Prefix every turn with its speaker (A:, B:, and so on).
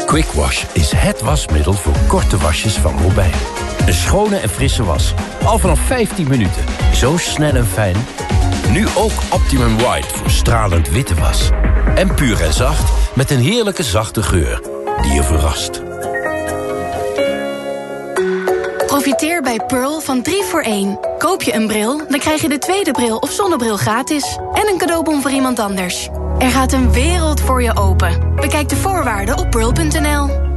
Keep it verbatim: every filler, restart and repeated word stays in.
A: Quick Wash is het wasmiddel voor korte wasjes van Robijn. Een schone en frisse was. Al vanaf vijftien minuten. Zo snel en fijn. Nu ook Optimum White voor stralend witte was. En puur en zacht met een heerlijke zachte geur die je verrast.
B: Profiteer bij Pearl van drie voor één. Koop je een bril, dan krijg je de tweede bril of zonnebril gratis. En een cadeaubon voor iemand anders. Er gaat een wereld voor je open. Bekijk de voorwaarden op pearl punt n l.